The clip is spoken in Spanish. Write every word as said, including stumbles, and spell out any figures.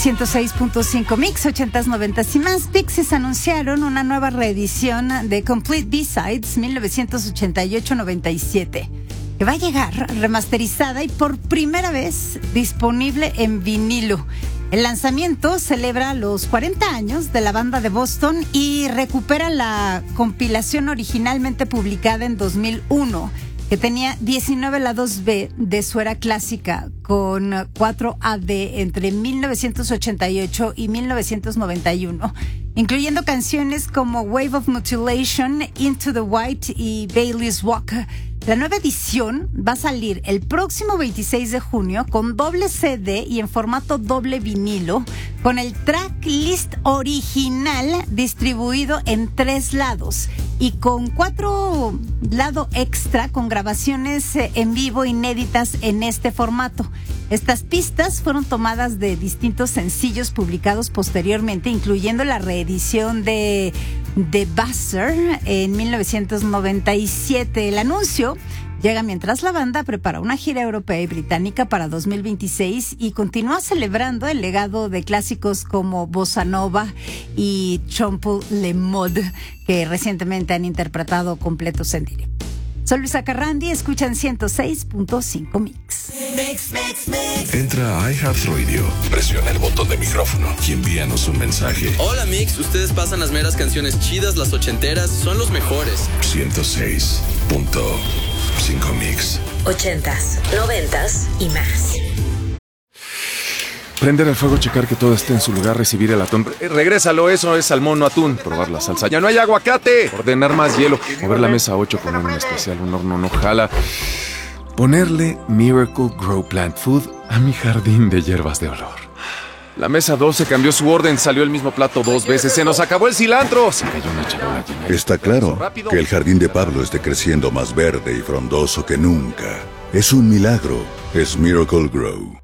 ciento seis punto cinco Mix, ochentas, noventas y más. Pixies anunciaron una nueva reedición de Complete B-Sides mil novecientos ochenta y ocho noventa y siete, que va a llegar remasterizada y por primera vez disponible en vinilo. El lanzamiento celebra los cuarenta años de la banda de Boston y recupera la compilación originalmente publicada en dos mil uno, que tenía diecinueve lados B de su era clásica, con cuatro A D entre mil novecientos ochenta y ocho y mil novecientos noventa y uno, incluyendo canciones como Wave of Mutilation, Into the White y Bailey's Walk. La nueva edición va a salir el próximo veintiséis de junio con doble C D y en formato doble vinilo, con el tracklist original distribuido en tres lados y con cuatro lado extra con grabaciones en vivo inéditas en este formato. Estas pistas fueron tomadas de distintos sencillos publicados posteriormente, incluyendo la reedición de The Buzzer en mil novecientos noventa y siete. El anuncio llega mientras la banda prepara una gira europea y británica para dos mil veintiséis y continúa celebrando el legado de clásicos como Bossa Nova y Chomple Le Mode, que recientemente han interpretado completos en directo. Soy Luisa Carrandi, escuchan ciento seis punto cinco Mix. Mix, Mix, Mix. Entra a iHeartRadio, presiona el botón de micrófono y envíanos un mensaje. Hola Mix, ustedes pasan las meras canciones chidas, las ochenteras, son los mejores. ciento seis punto cinco Mix. Ochentas, noventas y más. Prender el fuego, checar que todo esté en su lugar, recibir el atún. Eh, regrésalo, eso es salmón, no atún. Probar la salsa. ¡Ya no hay aguacate! Ordenar más hielo. Mover la mesa ocho con un especial, un horno no jala. Ponerle Miracle Grow Plant Food a mi jardín de hierbas de olor. La mesa doce cambió su orden, salió el mismo plato dos veces. ¡Se nos acabó el cilantro! Se cayó una charola llena de... Está claro que el jardín de Pablo esté creciendo más verde y frondoso que nunca. Es un milagro. Es Miracle Grow.